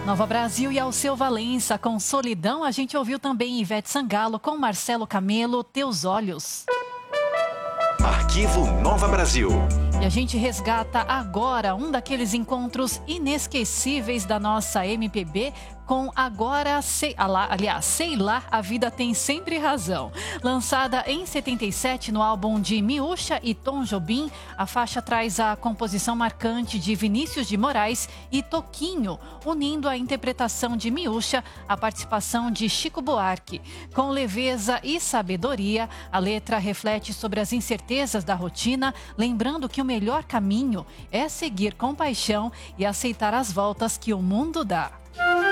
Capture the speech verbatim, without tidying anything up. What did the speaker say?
Nova Brasil e Alceu Valença com Solidão. A gente ouviu também Ivete Sangalo com Marcelo Camelo, Teus Olhos. Arquivo Nova Brasil. E a gente resgata agora um daqueles encontros inesquecíveis da nossa M P B com Agora, sei, aliás, Sei Lá, a Vida Tem Sempre Razão. Lançada em setenta e sete no álbum de Miúcha e Tom Jobim, a faixa traz a composição marcante de Vinícius de Moraes e Toquinho, unindo a interpretação de Miúcha à participação de Chico Buarque. Com leveza e sabedoria, a letra reflete sobre as incertezas da rotina, lembrando que o melhor caminho é seguir com paixão e aceitar as voltas que o mundo dá.